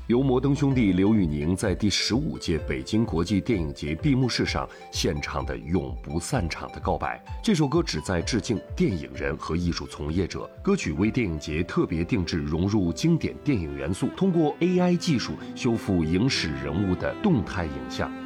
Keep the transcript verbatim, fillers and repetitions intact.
由摩登兄弟刘宇宁在第十五届北京国际电影节闭幕式上献唱的《永不散场的告白》。这首歌旨在致敬电影人和艺术从业者，歌曲为电影节特别定制融入经典电影元素，通过 A I 技术修复影史人物的动态影像。